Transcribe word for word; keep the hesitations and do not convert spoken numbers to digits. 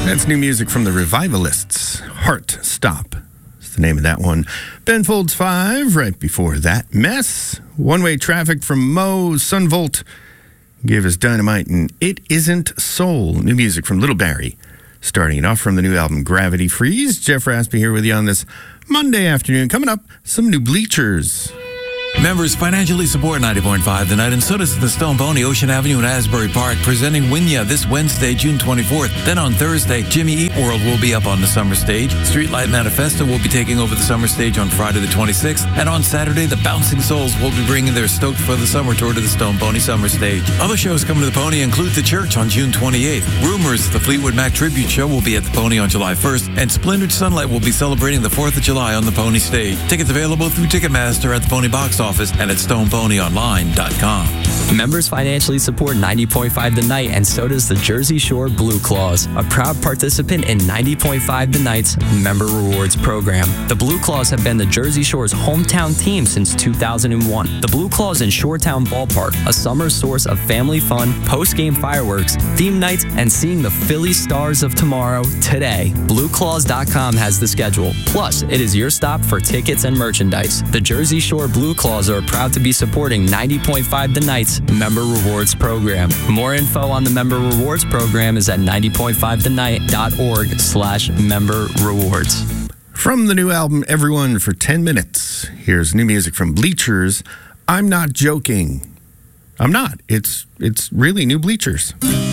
That's new music from the Revivalists. Heart Stop is the name of that one. Ben Folds five, right before that. Mess. One-Way Traffic from Mo. Sunvolt gave us Dynamite and It Isn't Soul. New music from Little Barry. Starting it off from the new album Gravity Freeze. Jeff Raspy here with you on this Monday afternoon. Coming up, some new Bleachers. Members financially support ninety point five The Night, and so does the Stone Pony, Ocean Avenue and Asbury Park, presenting Winya this Wednesday, June twenty-fourth. Then on Thursday, Jimmy Eat World will be up on the summer stage. Streetlight Manifesto will be taking over the summer stage on Friday the twenty-sixth. And on Saturday, the Bouncing Souls will be bringing their Stoked for the Summer tour to the Stone Pony summer stage. Other shows coming to the Pony include The Church on June twenty-eighth. Rumors, the Fleetwood Mac Tribute Show, will be at the Pony on July first. And Splintered Sunlight will be celebrating the fourth of July on the Pony stage. Tickets available through Ticketmaster at the Pony box office and at stone pony online dot com. Members financially support ninety point five The Night, and so does the Jersey Shore Blue Claws, a proud participant in ninety point five The Night's Member Rewards program. The Blue Claws have been the Jersey Shore's hometown team since two thousand one. The Blue Claws in Shoretown Ballpark, a summer source of family fun, post-game fireworks, theme nights, and seeing the Philly Stars of tomorrow today. blue claws dot com has the schedule. Plus, it is your stop for tickets and merchandise. The Jersey Shore Blue Claws are proud to be supporting ninety point five The Night's Member Rewards program. More info on the Member Rewards program is at ninety point five the night dot org slash member rewards. From the new album Everyone for ten minutes, here's new music from Bleachers. I'm not joking. I'm not. It's it's really new Bleachers.